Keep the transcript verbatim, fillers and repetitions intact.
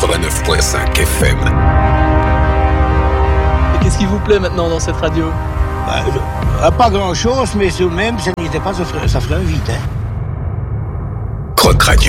quatre-vingt-neuf virgule cinq F M. Et qu'est-ce qui vous plaît maintenant dans cette radio? Bah, je, pas grand-chose, mais tout de même, ça n'était pas, ça ferait, ça ferait un vide. Hein. Croque Radio.